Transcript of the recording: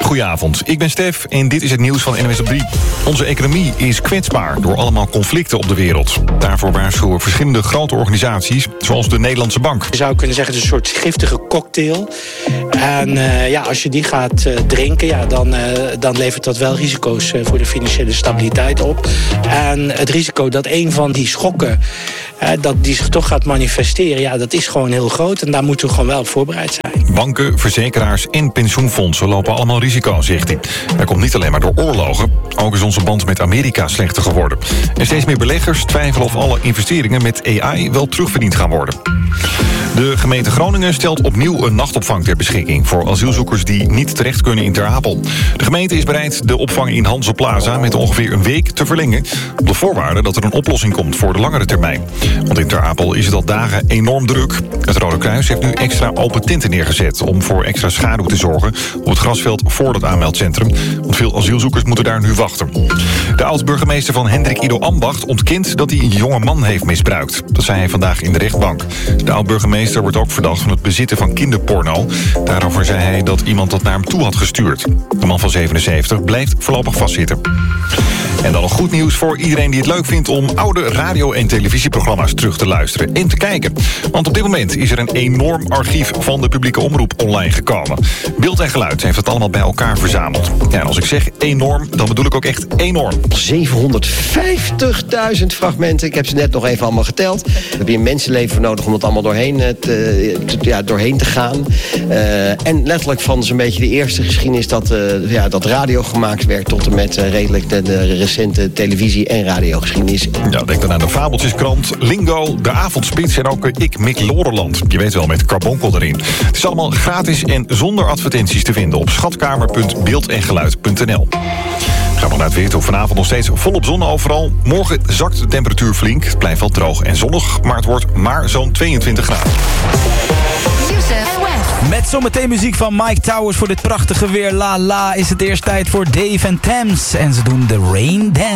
goedenavond. Ik ben Stef en dit is het nieuws van NWS op 3. Onze economie is kwetsbaar door allemaal conflicten op de wereld. Daarvoor waarschuwen verschillende grote organisaties, zoals de Nederlandse Bank. Je zou kunnen zeggen, het is een soort giftige cocktail. En als je die gaat drinken, dan levert dat wel risico's voor de financiële stabiliteit op. En het risico dat een van die schokken, dat die zich toch gaat manifesteren, dat is gewoon heel groot. En daar moeten we gewoon wel op voorbereid zijn. Banken, verzekeraars en pensioenfondsen lopen allemaal risico, zegt hij. Dat komt niet alleen maar door oorlogen. Ook is onze band met Amerika slechter geworden. En steeds meer beleggers twijfelen of alle investeringen met AI wel terugverdiend gaan worden. De gemeente Groningen stelt opnieuw een nachtopvang ter beschikking voor asielzoekers die niet terecht kunnen in Ter Apel. De gemeente is bereid de opvang in Hanse Plaza met ongeveer een week te verlengen, op de voorwaarde dat er een oplossing komt voor de langere termijn. Want in Ter Apel is het al dagen enorm druk. Het Rode Kruis heeft nu extra open tenten neergezet om voor extra schaduw te zorgen op het grasveld voor het aanmeldcentrum. Want veel asielzoekers moeten daar nu wachten. De oud-burgemeester van Hendrik Ido Ambacht ontkent dat hij een jonge man heeft misbruikt. Dat zei hij vandaag in de rechtbank. De oud-burgemeester wordt ook verdacht van het bezitten van kinderporno. Daarover zei hij dat iemand dat naar hem toe had gestuurd. De man van 77 blijft voorlopig vastzitten. En dan nog goed nieuws voor iedereen die het leuk vindt om oude radio- en televisieprogramma's terug te luisteren en te kijken. Want op dit moment is er een enorm archief van de publieke omroep online gekomen. Beeld en Geluid heeft het allemaal bij elkaar verzameld. Ja, en als ik zeg enorm, dan bedoel ik ook echt enorm. 750.000 fragmenten. Ik heb ze net nog even allemaal geteld. Daar heb je een mensenleven voor nodig om het allemaal doorheen te gaan. En letterlijk van zo'n beetje de eerste geschiedenis dat radio gemaakt werd tot en met redelijk de recente televisie- en radiogeschiedenis. Ja, denk dan aan de Fabeltjeskrant, Lingo, de Avondspits en ook Ik Mick Loreland. Je weet wel, met Carbonkel erin. Het is allemaal gratis en zonder advertenties te vinden op schatkamer.beeldengeluid.nl. Gaan we naar het weer toe. Vanavond nog steeds volop zon overal. Morgen zakt de temperatuur flink. Het blijft wel droog en zonnig, maar het wordt maar zo'n 22 graden. Met zometeen muziek van Mike Towers voor dit prachtige weer. La La is het eerst tijd voor Dave en Thames. En ze doen de Rain Dance.